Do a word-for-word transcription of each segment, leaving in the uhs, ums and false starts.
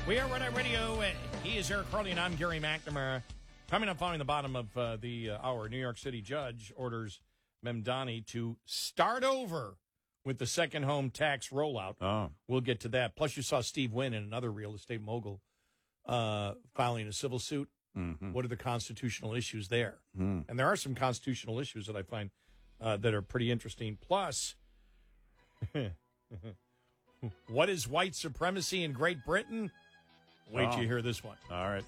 We are Red Eye Radio. He is Eric Carly, and I'm Gary McNamara. Coming up following the bottom of uh, the uh, hour, New York City judge orders Mamdani to start over with the second home tax rollout. Oh. We'll get to that. Plus, you saw Steve Wynn and another real estate mogul uh, filing a civil suit. Mm-hmm. What are the constitutional issues there? Mm. And there are some constitutional issues that I find uh, that are pretty interesting. Plus, what is white supremacy in Great Britain? Wait till Oh. you hear this one. All right.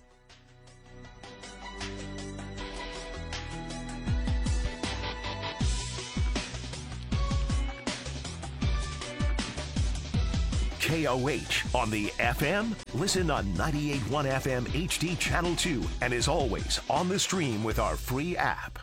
K O H on the F M. Listen on ninety-eight point one F M H D Channel two. And as always, on the stream with our free app.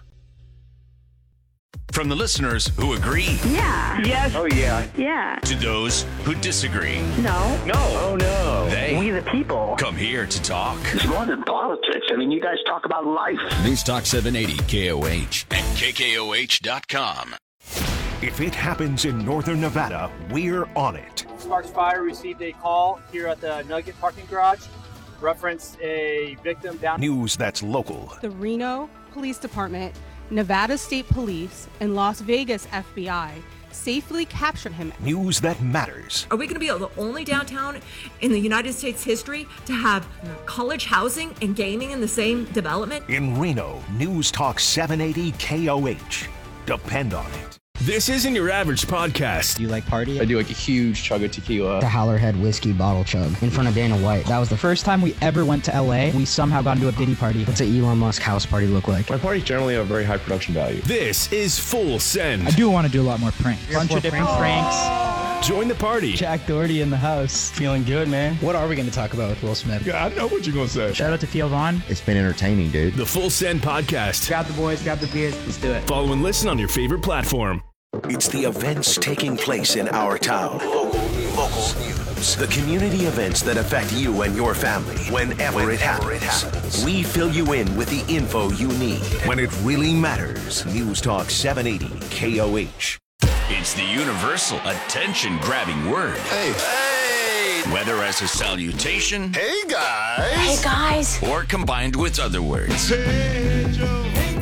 From the listeners who agree. Yeah. Yes. Oh, yeah. Yeah. To those who disagree. No. No. Oh, no. They We the people. come here to talk. It's more than politics. I mean, you guys talk about life. News Talk seven eighty K O H and K K O H dot com. If it happens in northern Nevada, we're on it. Sparks Fire received a call here at the Nugget parking garage. Referenced a victim down. News that's local. The Reno Police Department, Nevada State Police, and Las Vegas F B I safely captured him. News that matters. Are we going to be the only downtown in the United States history to have college housing and gaming in the same development? In Reno, News Talk seven eighty K O H. Depend on it. This isn't your average podcast. Do you like party? I do like a huge chug of tequila. The Howlerhead whiskey bottle chug in front of Dana White. That was the first time we ever went to L A. We somehow got into a Diddy party. What's an Elon Musk house party look like? My parties generally have very high production value. This is Full Send. I do want to do a lot more pranks. A bunch of different pranks. Join the party. Jack Doherty in the house. Feeling good, man. What are we going to talk about with Will Smith? Yeah, I know what you're going to say. Shout out to Theo Vaughn. It's been entertaining, dude. The Full Send podcast. Grab the boys, grab the beers. Let's do it. Follow and listen on your favorite platform. It's the events taking place in our town. Local, local news. The community events that affect you and your family whenever, whenever it, happens. it happens. We fill you in with the info you need when it really matters. News Talk seven eighty K O H. It's the universal attention-grabbing word. Hey. Hey. Whether as a salutation. Hey, guys. Hey, guys. Or combined with other words. Hey, Joe.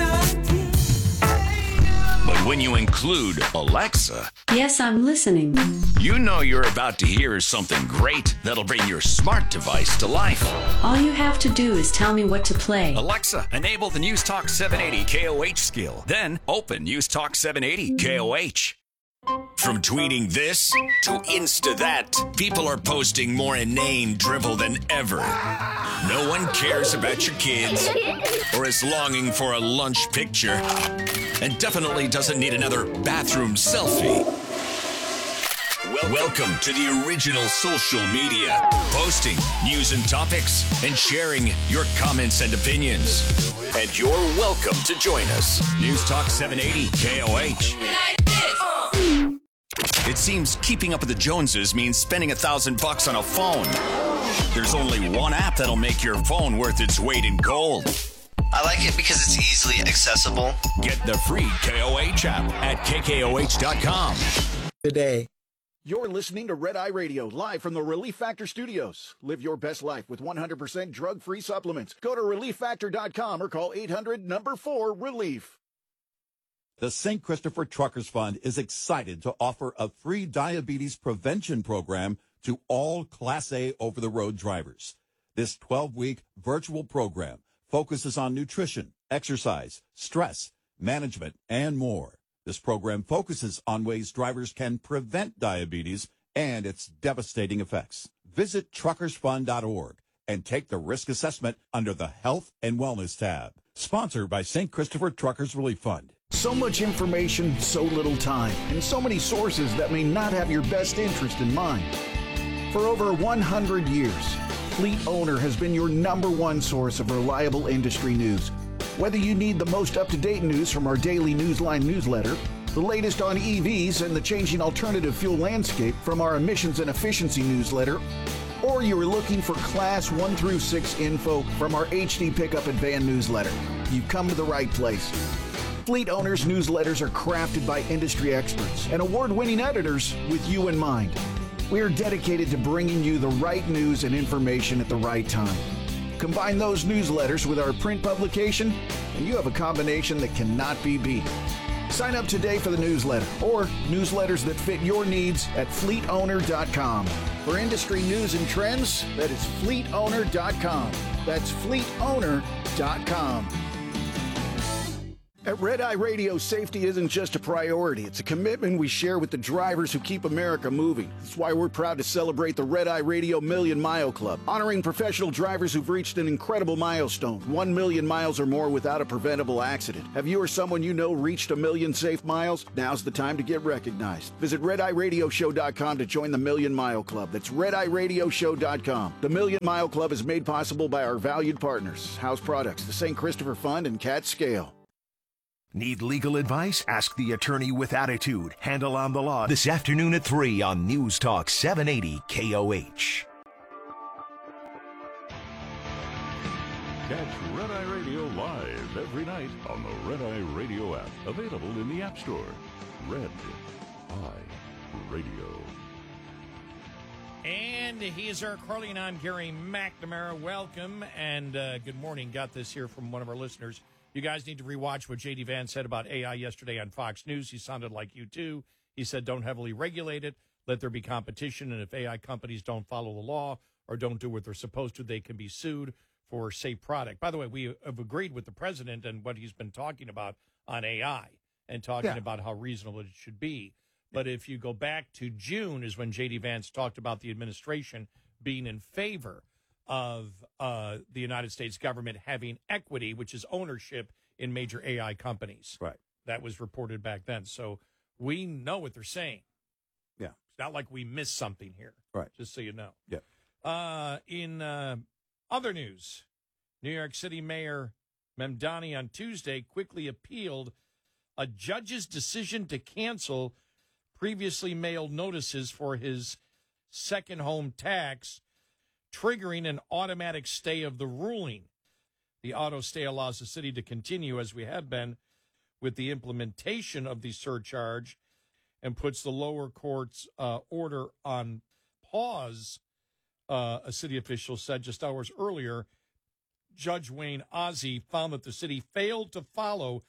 But when you include Alexa, Yes, I'm listening. you know you're about to hear something great that'll bring your smart device to life. All you have to do is tell me what to play. Alexa, enable the News Talk seven eighty K O H skill. Then open News Talk seven eighty K O H. From tweeting this to Insta that, people are posting more inane drivel than ever. No one cares about your kids or is longing for a lunch picture and definitely doesn't need another bathroom selfie. Well, welcome to the original social media, posting news and topics and sharing your comments and opinions. And you're welcome to join us. News Talk seven eighty K O H. It seems keeping up with the Joneses means spending a thousand bucks on a phone. There's only one app that'll make your phone worth its weight in gold. I like it because it's easily accessible. Get the free K O H app at K K O H dot com. Today. You're listening to Red Eye Radio, live from the Relief Factor Studios. Live your best life with one hundred percent drug-free supplements. Go to relief factor dot com or call eight hundred number four relief. The Saint Christopher Truckers Fund is excited to offer a free diabetes prevention program to all Class A over-the-road drivers. This twelve-week virtual program focuses on nutrition, exercise, stress, management, and more. This program focuses on ways drivers can prevent diabetes and its devastating effects. Visit truckers fund dot org and take the risk assessment under the Health and Wellness tab. Sponsored by Saint Christopher Truckers Relief Fund. So much information, so little time, and so many sources that may not have your best interest in mind. For over one hundred years, Fleet Owner has been your number one source of reliable industry news. Whether you need the most up-to-date news from our daily Newsline newsletter, the latest on E Vs and the changing alternative fuel landscape from our emissions and efficiency newsletter, or you're looking for Class one through six info from our H D Pickup and Van newsletter, you've come to the right place. Fleet Owners newsletters are crafted by industry experts and award-winning editors with you in mind. We are dedicated to bringing you the right news and information at the right time. Combine those newsletters with our print publication, and you have a combination that cannot be beat. Sign up today for the newsletter or newsletters that fit your needs at fleet owner dot com. For industry news and trends, that is fleet owner dot com. That's fleet owner dot com. At Red Eye Radio, safety isn't just a priority. It's a commitment we share with the drivers who keep America moving. That's why we're proud to celebrate the Red Eye Radio Million Mile Club, honoring professional drivers who've reached an incredible milestone, one million miles or more without a preventable accident. Have you or someone you know reached a million safe miles? Now's the time to get recognized. Visit red eye radio show dot com to join the Million Mile Club. That's red eye radio show dot com. The Million Mile Club is made possible by our valued partners, House Products, the Saint Christopher Fund, and Cat Scale. Need legal advice? Ask the attorney with attitude. Handle on the Law this afternoon at three on News Talk seven eighty K O H. Catch Red Eye Radio live every night on the Red Eye Radio app. Available in the App Store. Red Eye Radio. And he is Eric Harley, and I'm Gary McNamara. Welcome, and uh, good morning. Got this here from one of our listeners. You guys need to rewatch what J D. Vance said about A I yesterday on Fox News. He sounded like you, too. He said, don't heavily regulate it. Let there be competition. And if A I companies don't follow the law or don't do what they're supposed to, they can be sued for safe product. By the way, we have agreed with the president and what he's been talking about on A I and talking Yeah. about how reasonable it should be. But if you go back to June is when J D. Vance talked about the administration being in favor of uh, the United States government having equity, which is ownership in major A I companies. Right. That was reported back then. So we know what they're saying. Yeah. It's not like we missed something here. Right. Just so you know. Yeah. Uh, in uh, other news, New York City Mayor Mamdani on Tuesday quickly appealed a judge's decision to cancel previously mailed notices for his second home tax, triggering an automatic stay of the ruling. The auto stay allows the city to continue, as we have been, with the implementation of the surcharge and puts the lower court's uh, order on pause, uh, a city official said just hours earlier. Judge Wayne Ozzie found that the city failed to follow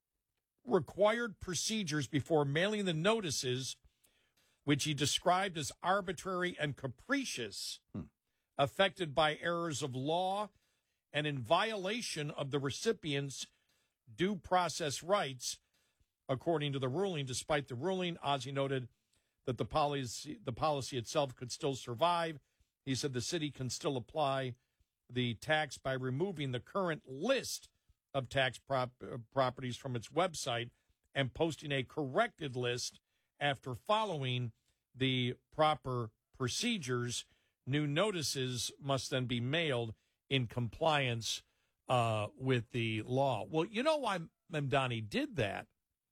required procedures before mailing the notices, which he described as arbitrary and capricious, hmm. affected by errors of law and in violation of the recipient's due process rights, according to the ruling. Despite the ruling, Ozzie noted that the policy, the policy itself could still survive. He said the city can still apply the tax by removing the current list of tax prop- properties from its website and posting a corrected list after following the proper procedures. New notices must then be mailed in compliance uh, with the law. Well, you know why Mamdani did that?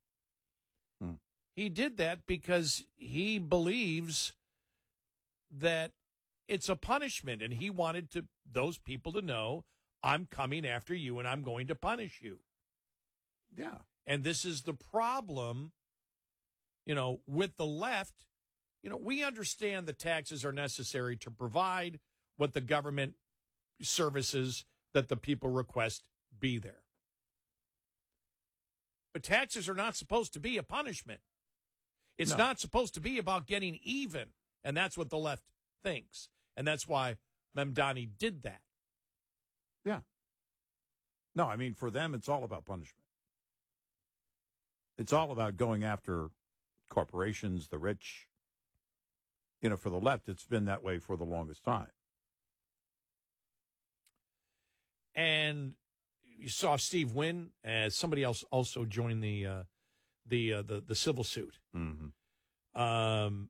Hmm. He did that because he believes that it's a punishment, and he wanted to those people to know, I'm coming after you and I'm going to punish you. Yeah. And this is the problem, you know, with the left. You know, we understand that taxes are necessary to provide what the government services that the people request be there. But taxes are not supposed to be a punishment. It's No. not supposed to be about getting even. And that's what the left thinks. And that's why Mamdani did that. Yeah. No, I mean, for them, it's all about punishment. It's all about going after corporations, the rich. You know, for the left, it's been that way for the longest time. And you saw Steve Wynn, as somebody else also joined the uh, the, uh, the the civil suit. Mm-hmm. Um,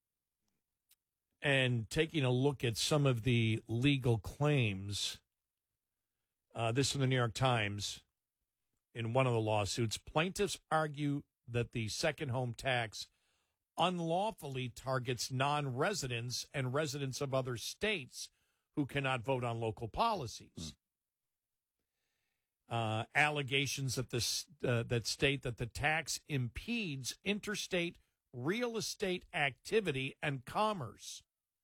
and taking a look at some of the legal claims. Uh, this from the New York Times. In one of the lawsuits, plaintiffs argue that the second home tax unlawfully targets non-residents and residents of other states who cannot vote on local policies. Mm. Uh, allegations that, this, uh, that state that the tax impedes interstate real estate activity and commerce.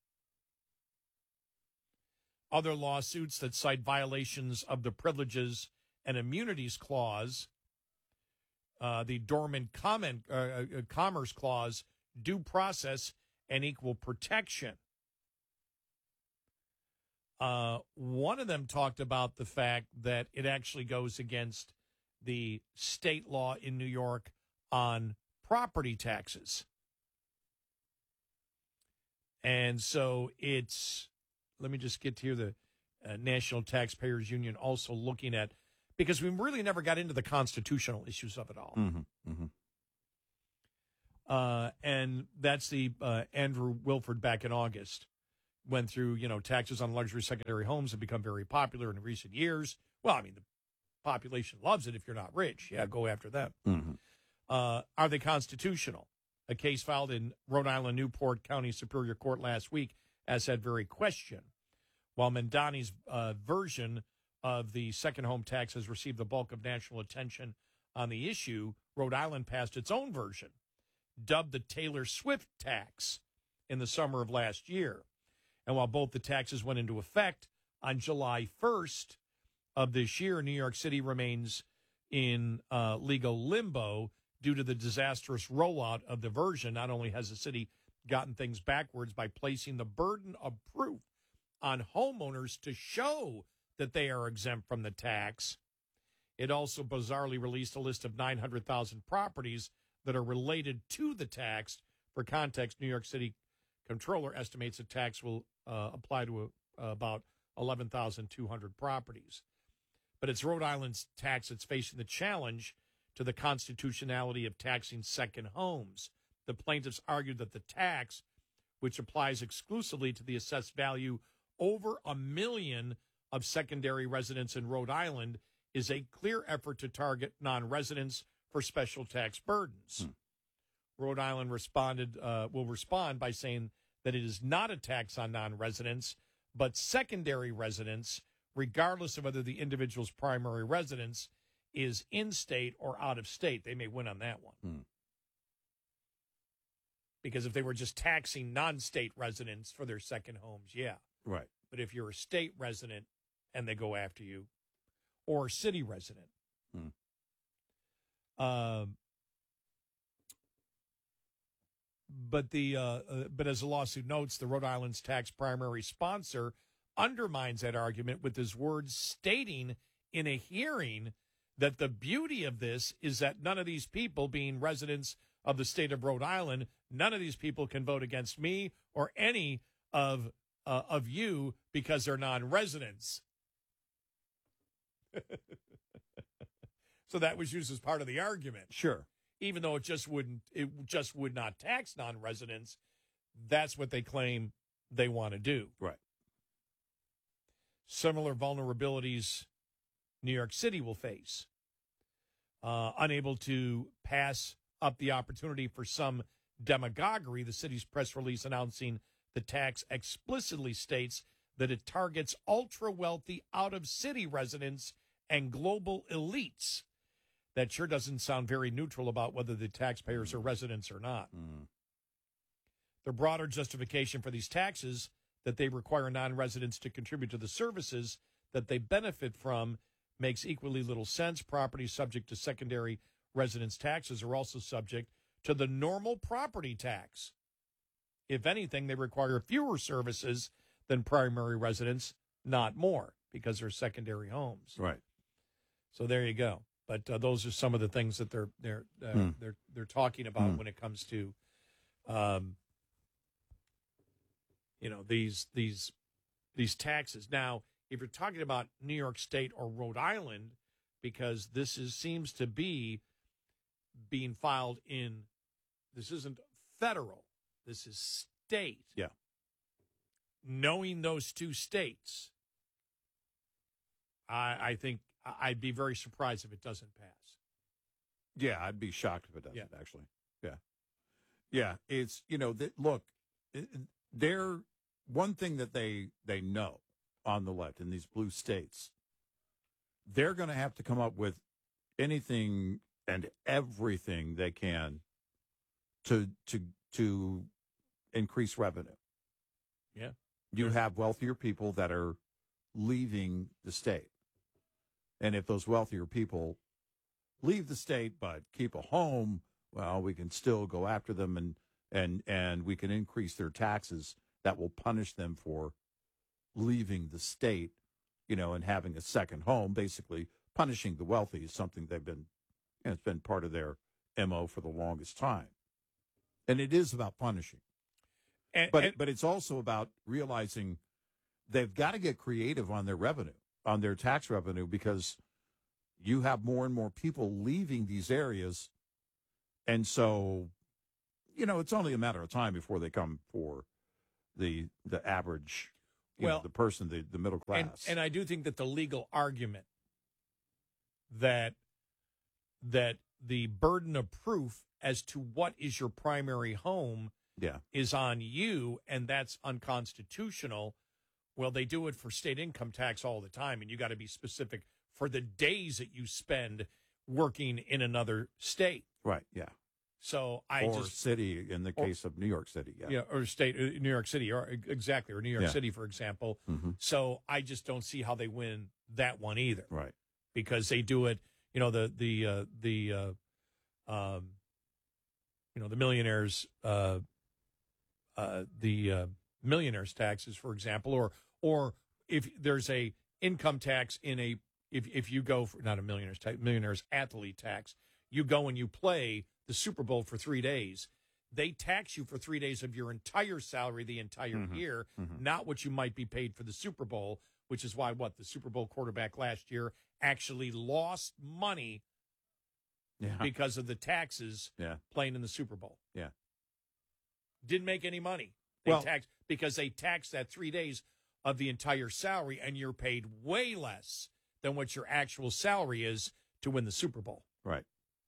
Other lawsuits that cite violations of the Privileges and Immunities Clause, uh, the Dormant comment, uh, uh, Commerce Clause, due process, and equal protection. Uh, one of them talked about the fact that it actually goes against the state law in New York on property taxes. And so it's, let me just get here, the uh, National Taxpayers Union also looking at, because we really never got into the constitutional issues of it all. Mm-hmm, mm-hmm. Uh, and that's the uh, Andrew Wilford back in August. Went through, you know, taxes on luxury secondary homes have become very popular in recent years. Well, I mean, the population loves it if you're not rich. Yeah, go after them. Mm-hmm. Uh, are they constitutional? A case filed in Rhode Island Newport County Superior Court last week asked that very question. While Mamdani's uh, version of the second home tax has received the bulk of national attention on the issue, Rhode Island passed its own version, dubbed the Taylor Swift tax, in the summer of last year. And while both the taxes went into effect on July first of this year, New York City remains in uh, legal limbo due to the disastrous rollout of the version. Not only has the city gotten things backwards by placing the burden of proof on homeowners to show that they are exempt from the tax, it also bizarrely released a list of nine hundred thousand properties that are related to the tax. For context, New York City Comptroller estimates the tax will uh, apply to uh, about eleven thousand two hundred properties. But it's Rhode Island's tax that's facing the challenge to the constitutionality of taxing second homes. The plaintiffs argued that the tax, which applies exclusively to the assessed value over a million of secondary residents in Rhode Island, is a clear effort to target non-residents for special tax burdens. Hmm. Rhode Island responded uh, will respond by saying that it is not a tax on non-residents, but secondary residents, regardless of whether the individual's primary residence is in-state or out-of-state. They may win on that one. Hmm. Because if they were just taxing non-state residents for their second homes, yeah. Right. But if you're a state resident and they go after you, or a city resident, hmm. um, But the uh, uh, but as the lawsuit notes, the Rhode Island's tax primary sponsor undermines that argument with his words, stating in a hearing that the beauty of this is that none of these people, being residents of the state of Rhode Island, none of these people can vote against me or any of uh, of you because they're non-residents. So that was used as part of the argument. Sure. Even though it just wouldn't, it just would not tax non-residents. That's what they claim they want to do. Right. Similar vulnerabilities New York City will face. Uh, unable to pass up the opportunity for some demagoguery, the city's press release announcing the tax explicitly states that it targets ultra-wealthy out-of-city residents and global elites. That sure doesn't sound very neutral about whether the taxpayers are residents or not. Mm. The broader justification for these taxes, that they require non-residents to contribute to the services that they benefit from, makes equally little sense. Properties subject to secondary residence taxes are also subject to the normal property tax. If anything, they require fewer services than primary residents, not more, because they're secondary homes. Right. So there you go. But uh, those are some of the things that they're they're uh, Hmm. they're they're talking about Hmm. when it comes to, um, you know, these these these taxes. Now, if you're talking about New York State or Rhode Island, because this is seems to be being filed in, this isn't federal, this is state. Yeah. Knowing those two states, I, I think I'd be very surprised if it doesn't pass. Yeah, I'd be shocked if it doesn't, Yeah. actually. Yeah. Yeah, it's, you know, that look, it- they're one thing that they they know on the left in these blue states, they're going to have to come up with anything and everything they can to to to increase revenue. Yeah. You have wealthier people that are leaving the state. And if those wealthier people leave the state but keep a home, well, we can still go after them and and and we can increase their taxes that will punish them for leaving the state, you know, and having a second home. Basically, punishing the wealthy is something they've been, you know, it's been part of their M O for the longest time. And it is about punishing. And, but and, but it's also about realizing they've got to get creative on their revenue, on their tax revenue, because you have more and more people leaving these areas. And so, you know, it's only a matter of time before they come for the the average, you well, know, the person, the, the middle class. And, and I do think that the legal argument that that the burden of proof as to what is your primary home yeah. is on you, and that's unconstitutional. Well, they do it for state income tax all the time, and you got to be specific for the days that you spend working in another state. Right, yeah. So I or just city in the case or, of New York City, yeah, yeah, or state uh, New York City, or exactly, or New York yeah. City, for example. Mm-hmm. So I just don't see how they win that one either, right? Because they do it, you know, the the uh, the uh, um, you know, the millionaires, uh, uh, the uh, millionaires taxes, for example, or or if there's a income tax in a if if you go for not a millionaires tax, millionaires athlete tax, you go and you play the Super Bowl for three days, they tax you for three days of your entire salary the entire mm-hmm. year, mm-hmm. not what you might be paid for the Super Bowl, which is why what the Super Bowl quarterback last year actually lost money yeah. because of the taxes yeah. playing in the Super Bowl. Yeah. Didn't make any money. They well, taxed because they taxed that three days of the entire salary, and you're paid way less than what your actual salary is to win the Super Bowl. Right.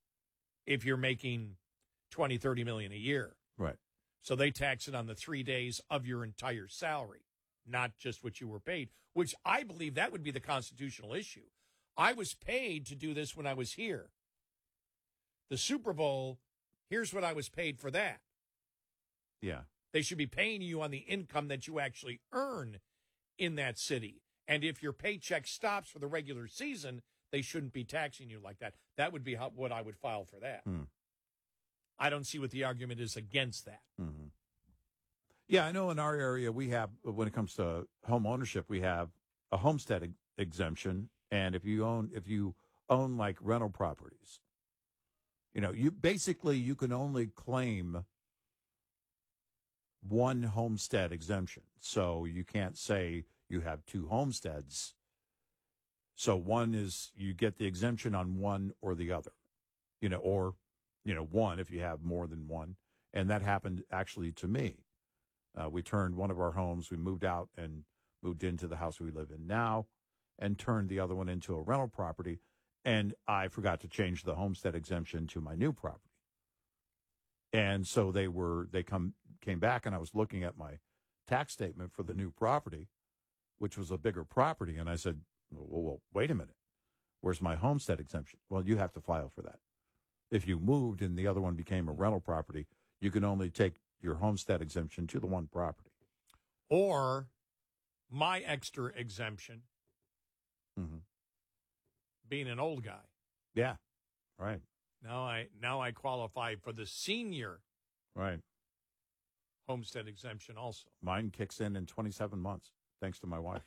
If you're making twenty, thirty million a year. Right. So they tax it on the three days of your entire salary, not just what you were paid, which I believe that would be the constitutional issue. I was paid to do this when I was here. The Super Bowl, here's what I was paid for that. Yeah. They should be paying you on the income that you actually earn in that city. And if your paycheck stops for the regular season, they shouldn't be taxing you like that. That would be how, what I would file for that. Hmm. I don't see what the argument is against that. Mm-hmm. Yeah, I know in our area we have, when it comes to home ownership, we have a homestead ex- exemption. And if you own, if you own like rental properties, you know, you basically you can only claim one homestead exemption. So you can't say you have two homesteads. So one is you get the exemption on one or the other, you know, or, you know, one if you have more than one. And that happened actually to me. Uh, we turned one of our homes, we moved out and moved into the house we live in now and turned the other one into a rental property. And I forgot to change the homestead exemption to my new property. And so they were, they come, came back and I was looking at my tax statement for the new property, which was a bigger property. And I said, well, well, wait a minute. Where's my homestead exemption? Well, you have to file for that. If you moved and the other one became a rental property, you can only take your homestead exemption to the one property. Or my extra exemption, mm-hmm. being an old guy. Yeah, right. Now I now I qualify for the senior right homestead exemption also. Mine kicks in in twenty-seven months, thanks to my wife.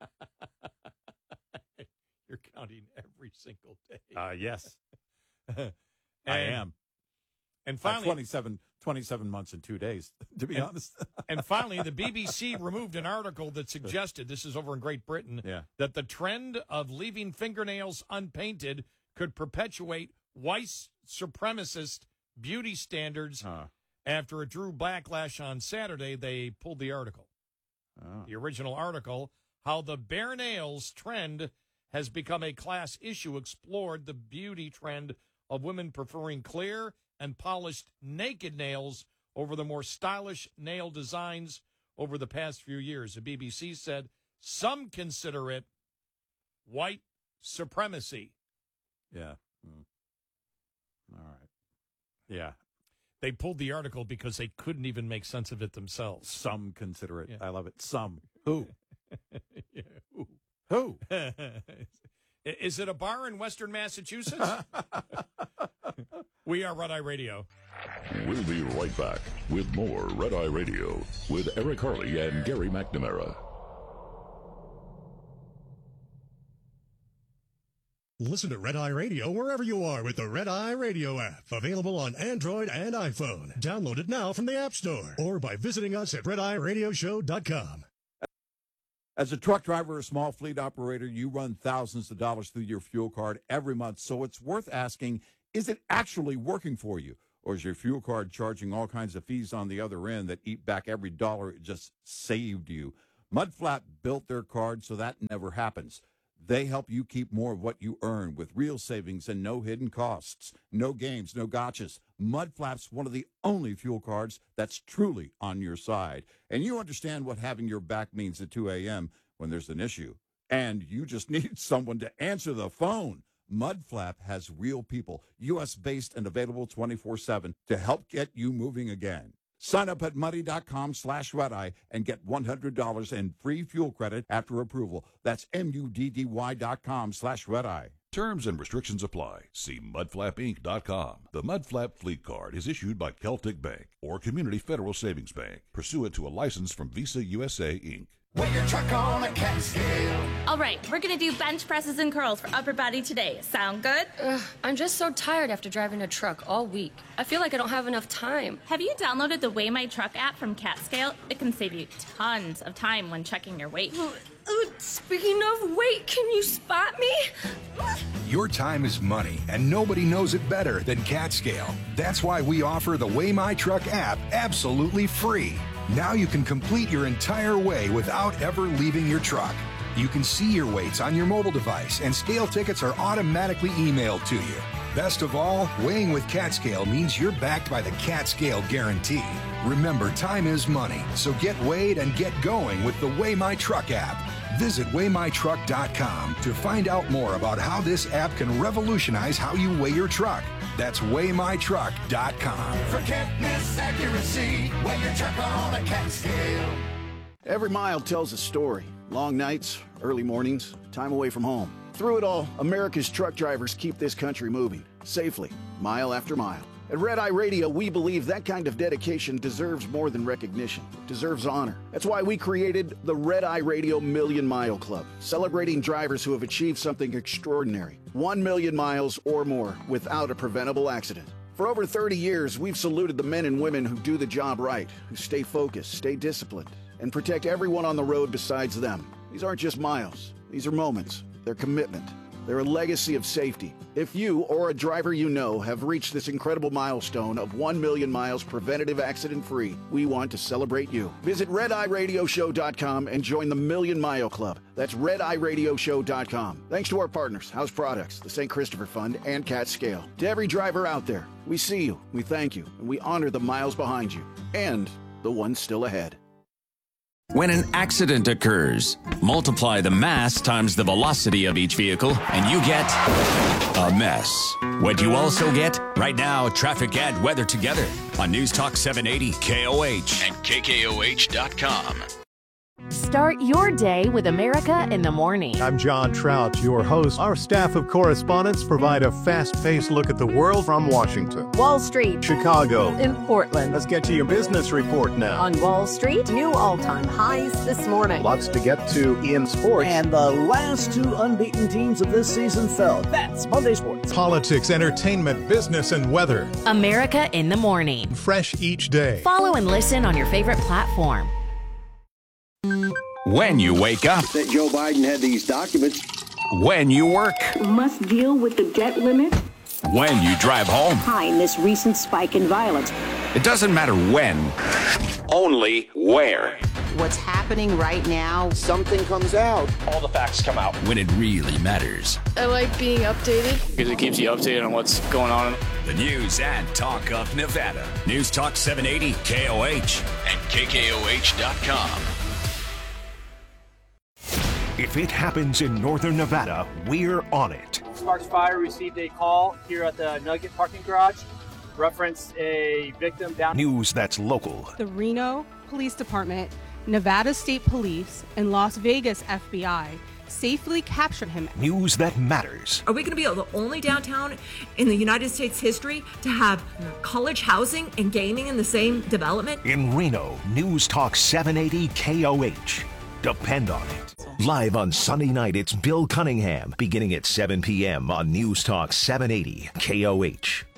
You're counting every single day. Uh, yes. and, I am. And finally, uh, twenty-seven, twenty-seven months and two days, to be and, honest. And finally, the B B C removed an article that suggested, this is over in Great Britain, yeah. that the trend of leaving fingernails unpainted could perpetuate white supremacist beauty standards. Huh. After it drew backlash on Saturday, they pulled the article. Oh. The original article, How the Bare Nails Trend Has Become a Class Issue, explored the beauty trend of women preferring clear and polished naked nails over the more stylish nail designs over the past few years. The B B C said some consider it white supremacy. Yeah. Mm. All right. Yeah. they pulled the article because they couldn't even make sense of it themselves. Some consider it. Yeah. I love it. Some. Who? yeah, who? Who? Is it a bar in Western Massachusetts? We are Red Eye Radio. We'll be right back with more Red Eye Radio with Eric Harley and Gary McNamara. Listen to Red Eye Radio wherever you are with the Red Eye Radio app. Available on Android and iPhone. Download it now from the App Store or by visiting us at red eye radio show dot com. As a truck driver or small fleet operator, you run thousands of dollars through your fuel card every month, so it's worth asking, is it actually working for you? Or is your fuel card charging all kinds of fees on the other end that eat back every dollar it just saved you? Mudflap built their card so that never happens. They help you keep more of what you earn with real savings and no hidden costs. No games, no gotchas. Mudflap's one of the only fuel cards that's truly on your side. And you understand what having your back means at two a.m. when there's an issue. And you just need someone to answer the phone. Mudflap has real people, U S-based and available twenty-four seven to help get you moving again. Sign up at muddy.com slash redeye and get one hundred dollars in free fuel credit after approval. That's M-U-D-D-Y dot com slash redeye. Terms and restrictions apply. See mudflap inc dot com. The Mudflap Fleet Card is issued by Celtic Bank or Community Federal Savings Bank, pursuant to a license from Visa U S A, Incorporated. Weigh your truck on a cat scale. All right, we're going to do bench presses and curls for upper body today. Sound good? Ugh, I'm just so tired after driving a truck all week. I feel like I don't have enough time. Have you downloaded the Weigh My Truck app from CatScale? It can save you tons of time when checking your weight. Uh, uh, speaking of weight, can you spot me? Your time is money, and nobody knows it better than CatScale. That's why we offer the Weigh My Truck app absolutely free. Now you can complete your entire weigh without ever leaving your truck. You can see your weights on your mobile device, and scale tickets are automatically emailed to you. Best of all, weighing with CatScale means you're backed by the CatScale Guarantee. Remember, time is money, so get weighed and get going with the Weigh My Truck app. Visit weigh my truck dot com to find out more about how this app can revolutionize how you weigh your truck. That's weigh my truck dot com. Forget miss accuracy. Weigh your truck on a cat scale. Every mile tells a story. Long nights, early mornings, time away from home. Through it all, America's truck drivers keep this country moving, safely, mile after mile. At Red Eye Radio, we believe that kind of dedication deserves more than recognition. It deserves honor. That's why we created the Red Eye Radio Million Mile Club, celebrating drivers who have achieved something extraordinary. One million miles or more without a preventable accident. For over thirty years, we've saluted the men and women who do the job right, who stay focused, stay disciplined, and protect everyone on the road besides them. These aren't just miles. These are moments. They're commitment. They're a legacy of safety. If you or a driver you know have reached this incredible milestone of one million miles preventative accident-free, we want to celebrate you. Visit red eye radio show dot com and join the Million Mile Club. That's red eye radio show dot com. Thanks to our partners, House Products, the Saint Christopher Fund, and CatScale. To every driver out there, we see you, we thank you, and we honor the miles behind you and the ones still ahead. When an accident occurs, multiply the mass times the velocity of each vehicle, and you get a mess. What you also get? Right now, traffic and weather together on News Talk seven eighty K O H and K K O H dot com. Start your day with America in the Morning. I'm John Trout, your host. Our staff of correspondents provide a fast-paced look at the world from Washington, Wall Street, Chicago, and Portland. Let's get to your business report now. On Wall Street, new all-time highs this morning. Lots to get to in sports. And the last two unbeaten teams of this season fell. That's Monday Sports. Politics, entertainment, business, and weather. America in the Morning. Fresh each day. Follow and listen on your favorite platform. When you wake up. That Joe Biden had these documents. When you work. Must deal with the debt limit. When you drive home. Behind this recent spike in violence. It doesn't matter when, only where. What's happening right now, something comes out. All the facts come out. When it really matters. I like being updated. Because it keeps you updated on what's going on. The news and talk of Nevada. News Talk seven eighty K O H and K K O H dot com. If it happens in northern Nevada, we're on it. Sparks Fire received a call here at the Nugget parking garage. reference a victim down. News that's local. The Reno Police Department, Nevada State Police, and Las Vegas F B I safely captured him. News that matters. Are we going to be the only downtown in the United States history to have college housing and gaming in the same development? In Reno, News Talk seven eighty K O H. Depend on it. Live on Sunday night, it's Bill Cunningham, beginning at seven p.m. on News Talk seven eighty K O H.